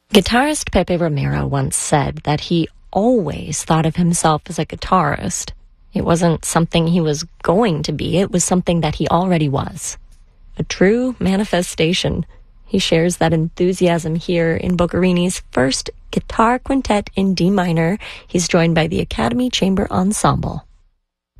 Guitarist Pepe Romero once said that he always thought of himself as a guitarist. It wasn't something he was going to be, it was something that he already was. A true manifestation. He shares that enthusiasm here in Boccherini's first guitar quintet in D minor. He's joined by the Academy Chamber Ensemble.